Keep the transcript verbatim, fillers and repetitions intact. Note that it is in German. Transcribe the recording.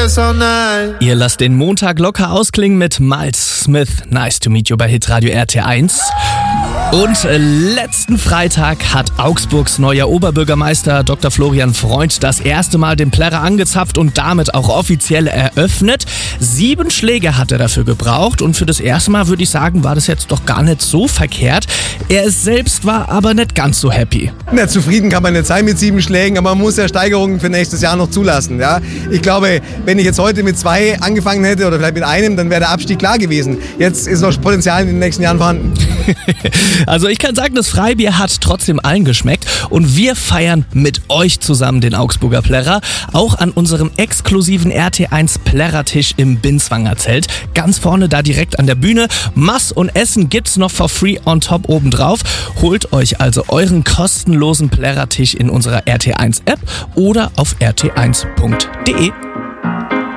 guess all night. Ihr lasst den Montag locker ausklingen mit Miles Smith. Nice to meet you bei Hitradio R T eins. Und äh, letzten Freitag hat Augsburgs neuer Oberbürgermeister Doktor Florian Freund das erste Mal den Plärrer angezapft und damit auch offiziell eröffnet. Sieben Schläge hat er dafür gebraucht und für das erste Mal würde ich sagen, war das jetzt doch gar nicht so verkehrt. Er selbst war aber nicht ganz so happy. Na, zufrieden kann man nicht sein mit sieben Schlägen, aber man muss ja Steigerungen für nächstes Jahr noch zulassen. Ja? Ich glaube, wenn ich jetzt heute mit zwei angefangen hätte oder vielleicht mit einem, dann wäre der Abstieg klar gewesen. Jetzt ist noch Potenzial in den nächsten Jahren vorhanden. Also ich kann sagen, das Freibier hat trotzdem allen geschmeckt und wir feiern mit euch zusammen den Augsburger Plärrer, auch an unserem exklusiven R T eins Plärrertisch im Binswanger Zelt. Ganz vorne da direkt an der Bühne. Mass und Essen gibt's noch for free on top obendrauf. Holt euch also euren kostenlosen Plärrertisch in unserer R T eins App oder auf r t eins punkt d e.